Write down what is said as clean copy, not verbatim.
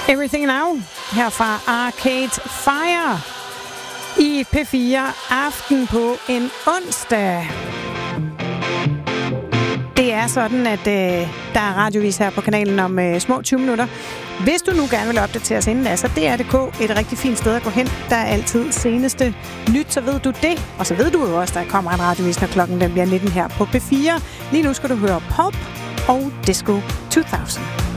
Everything Now her fra Arcade Fire i P4 Aften på en onsdag. Det er sådan, at der er radiovis her på kanalen om små 20 minutter. Hvis du nu gerne vil opdatere os inden da, så DR.dk et rigtig fint sted at gå hen. Der er altid seneste nyt, så ved du det. Og så ved du jo også, der kommer en radiovis, når klokken den bliver 19 her på P4. Lige nu skal du høre Pulp og Disco 2000.